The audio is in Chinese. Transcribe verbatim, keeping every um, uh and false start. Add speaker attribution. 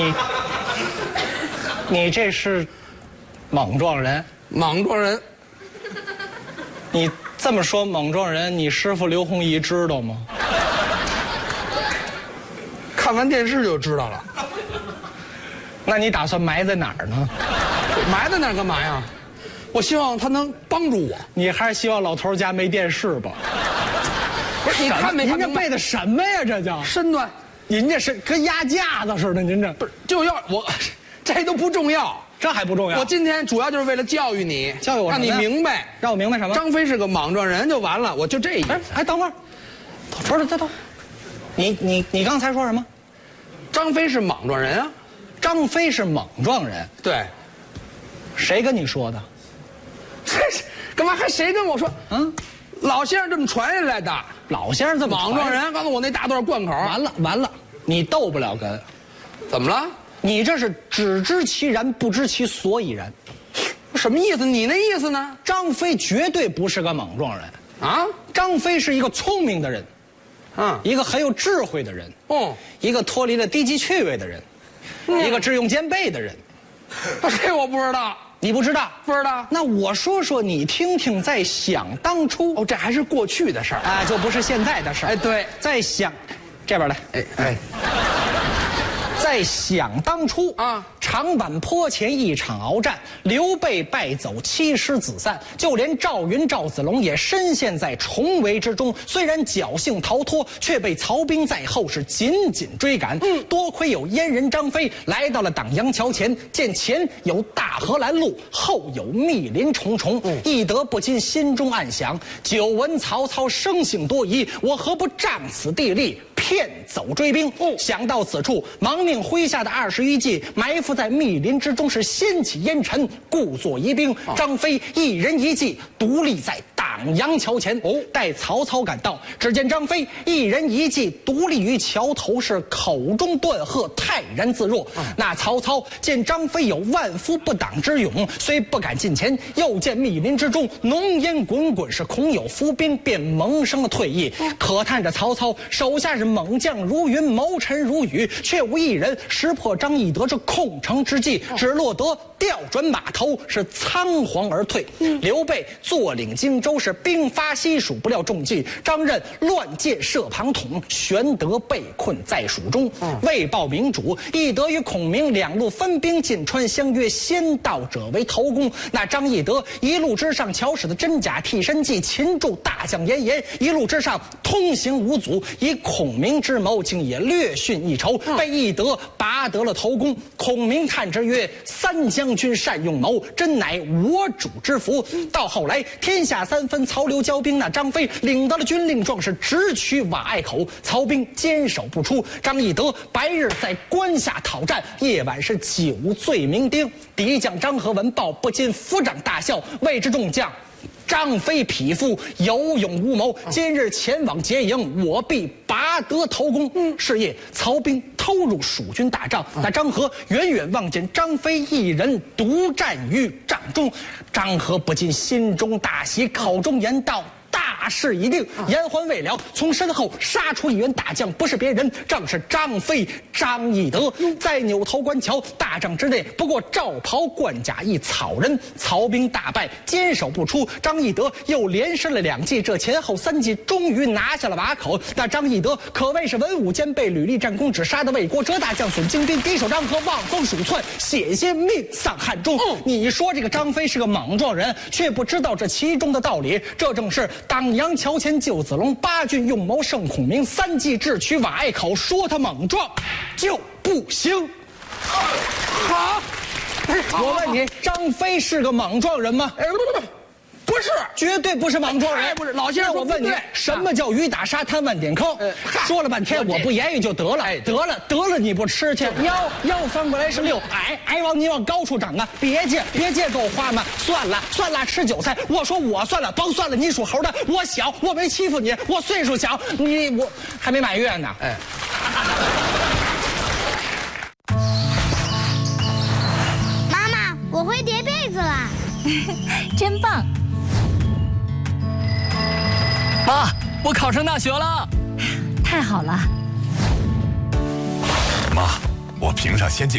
Speaker 1: 你你这是莽撞人，
Speaker 2: 莽撞人。
Speaker 1: 你这么说莽撞人，你师傅刘洪仪知道吗？
Speaker 2: 看完电视就知道了。
Speaker 1: 那你打算埋在哪儿呢？
Speaker 2: 埋在那儿干嘛呀？我希望他能帮助我。
Speaker 1: 你还是希望老头家没电视吧？
Speaker 2: 不是，你看没看明白？
Speaker 1: 您这背的什么呀？这叫
Speaker 2: 身段。
Speaker 1: 您这是跟压架子似的，您这
Speaker 2: 不是就要我，这都不重要，
Speaker 1: 这还不重要。
Speaker 2: 我今天主要就是为了教育你，
Speaker 1: 教育我
Speaker 2: 让你明白，
Speaker 1: 让我明白什么？
Speaker 2: 张飞是个莽撞人就完了，我就这意思。
Speaker 1: 哎哎，等会儿，不是，等等，你你你刚才说什么？
Speaker 2: 张飞是莽撞人啊？
Speaker 1: 张飞是莽撞人？
Speaker 2: 对，
Speaker 1: 谁跟你说的？
Speaker 2: 这是干嘛还谁跟我说？嗯，老先生这么传下来的。
Speaker 1: 老先生这么
Speaker 2: 莽撞人，告诉我那大段贯口，
Speaker 1: 完了完了，你斗不了哏。
Speaker 2: 怎么了？
Speaker 1: 你这是只知其然，不知其所以然。
Speaker 2: 什么意思？你那意思呢？
Speaker 1: 张飞绝对不是个莽撞人
Speaker 2: 啊！
Speaker 1: 张飞是一个聪明的人，
Speaker 2: 嗯，
Speaker 1: 一个很有智慧的人，
Speaker 2: 哦，
Speaker 1: 一个脱离了低级趣味的人，嗯、一个智勇兼备的人。
Speaker 2: 这我不知道。
Speaker 1: 你不知道？
Speaker 2: 不知道。
Speaker 1: 那我说说你听听，在想当初
Speaker 2: 哦，这还是过去的事儿
Speaker 1: 啊，就不是现在的事儿。
Speaker 2: 哎，对，
Speaker 1: 在想，这边来，
Speaker 2: 哎哎，
Speaker 1: 在想当初啊，长坂坡前一场鏖战，刘备败走，七师子散，就连赵云、赵子龙也深陷在重围之中。虽然侥幸逃脱，却被曹兵在后是紧紧追赶。嗯，多亏有燕人张飞来到了党阳桥前，见前有大河拦路，后有密林重重，嗯、翼德不禁心中暗想：久闻曹操生性多疑，我何不仗此地利，骗走追兵？哦，想到此处，忙命麾下的二十余骑埋伏在密林之中，是掀起烟尘，故作疑兵。哦、张飞一人一骑独立在党阳桥前。哦，待曹操赶到，只见张飞一人一骑独立于桥头，是口中断喝，泰然自若。嗯、那曹操见张飞有万夫不挡之勇，虽不敢近前，又见密林之中浓烟滚滚，是恐有伏兵，便萌生了退意。嗯、可叹着曹操手下是猛将如云，谋臣如雨，却无一人识破张翼德这控城之计，只落得调转马头，是仓皇而退。嗯、刘备坐领荆州，是兵发西蜀，不料中计，张任乱箭射庞统，玄德被困在蜀中。嗯、为报明主，翼德与孔明两路分兵进川，相约先到者为头功。那张翼德一路之上巧使的真假替身计，擒住大将严颜，一路之上通行无阻，以孔明之谋竟也略逊一筹，被翼德拔得了头功。孔明叹之曰：三将军善用谋，真乃我主之福。到后来天下三分，曹刘交兵，那张飞领得了军令状，是直取瓦隘口，曹兵坚守不出。张翼德白日在关下讨战，夜晚是酒醉酩酊，敌将张合闻报，不禁抚掌大笑，谓之众将：张飞匹夫，有勇无谋，今日前往劫营，我必拔得头功。嗯，是夜，曹兵偷入蜀军大帐，那张合远远望见张飞一人独战于帐中，张合不禁心中大喜，口中言道：大事已定。言还未了，从身后杀出一员大将，不是别人，正是张飞张翼德。在扭头观瞧，大帐之内不过罩袍冠甲一草人，曹兵大败，坚守不出。张翼德又连失了两计，这前后三计终于拿下了瓦口。那张翼德可谓是文武兼备，屡立战功，只杀得魏国折大将损精兵，敌手张合望风鼠窜，险些命丧汉中。嗯、你说这个张飞是个莽撞人，却不知道这其中的道理，这正是党阳桥前救子龙，八郡用谋胜孔明，三计智取瓦隘口。说他莽撞就不行。
Speaker 2: 好，
Speaker 1: 我问你，张飞是个莽撞人吗？
Speaker 2: 哎，不不不，不是，
Speaker 1: 绝对不是莽撞人。
Speaker 2: 不是，老先生，
Speaker 1: 我问你，什么叫雨打沙滩万点坑？说了半天，我不言语就得了。得了得了，你不吃去？腰腰翻过来是六，矮矮往你往高处长啊！别介别介，给我花嘛！算了算了，吃韭菜。我说我算了，甭算了，你属猴的，我小，我没欺负你，我岁数小，你我还没满月呢。哎。
Speaker 3: 我会叠被子啦，
Speaker 4: 真棒！
Speaker 5: 妈，我考上大学了，
Speaker 4: 太好了！
Speaker 6: 妈，我评上先进